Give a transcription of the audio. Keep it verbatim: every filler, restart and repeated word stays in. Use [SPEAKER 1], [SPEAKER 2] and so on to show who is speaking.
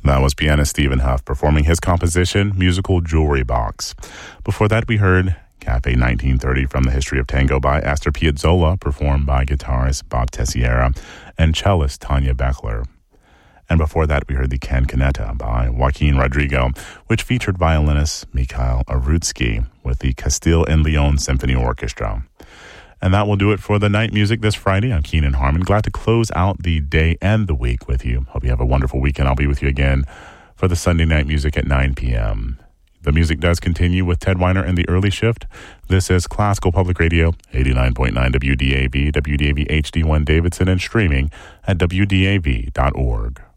[SPEAKER 1] That was pianist Stephen Huff performing his composition, Musical Jewelry Box. Before that, we heard Cafe nineteen thirty from the History of Tango by Astor Piazzolla, performed by guitarist Bob Tessiera and cellist Tanya Beckler. And before that, we heard the Canconetta by Joaquin Rodrigo, which featured violinist Mikhail Arutsky with the Castile and Leon Symphony Orchestra. And that will do it for the night music this Friday. I'm Keenan Harmon. Glad to close out the day and the week with you. Hope you have a wonderful weekend. I'll be with you again for the Sunday night music at nine p.m. The music does continue with Ted Weiner and the Early Shift. This is Classical Public Radio, eighty-nine point nine W D A V, W D A V H D one Davidson, and streaming at W D A V dot org.